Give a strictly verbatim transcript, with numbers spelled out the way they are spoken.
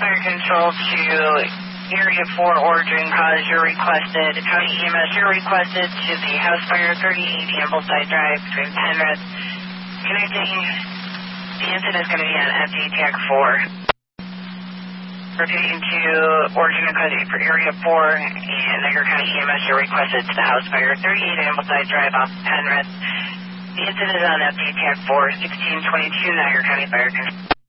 Fire Control to Area four, origin cause, you're requested. County E M S, you're requested to the House Fire thirty-eight Ambleside Drive between Penrith. Connecting, the incident is going to be on F D T A C four. Repeating to origin and cause for Area four and Niagara County E M S, you're requested to the House Fire thirty-eight Ambleside Drive off Penrith. The incident is on F D T A C four, sixteen twenty-two Niagara County Fire Control.